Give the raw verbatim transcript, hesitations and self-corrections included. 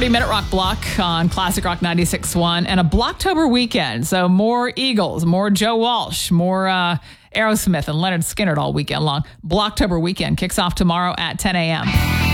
forty-minute rock block on Classic Rock ninety-six point one and a Blocktober weekend. So more Eagles, more Joe Walsh, more uh, Aerosmith and Leonard Skinner all weekend long. Blocktober weekend kicks off tomorrow at ten a.m.